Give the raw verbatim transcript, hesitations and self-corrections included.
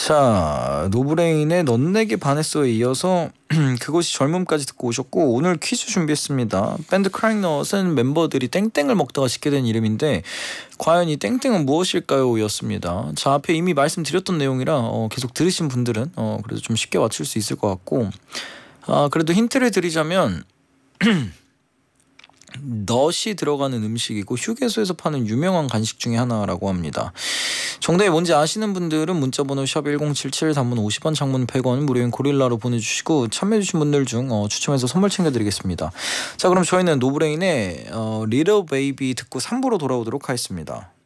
자, 노브레인의 넌 내게 반했어에 이어서 그것이 젊음까지 듣고 오셨고, 오늘 퀴즈 준비했습니다. 밴드 크라잉넛은 멤버들이 땡땡을 먹다가 짓게 된 이름인데 과연 이 땡땡은 무엇일까요? 였습니다. 자, 앞에 이미 말씀드렸던 내용이라 어, 계속 들으신 분들은 어, 그래도 좀 쉽게 맞출 수 있을 것 같고, 아, 그래도 힌트를 드리자면 넛이 들어가는 음식이고 휴게소에서 파는 유명한 간식 중에 하나라고 합니다. 정답이 뭔지 아시는 분들은 문자번호 샵 일공칠칠, 단문 오십 원, 장문 백 원, 무료인 고릴라로 보내주시고, 참여해주신 분들 중 어, 추첨해서 선물 챙겨드리겠습니다. 자, 그럼 저희는 노브레인의 어, Little Baby 듣고 삼 부로 돌아오도록 하겠습니다.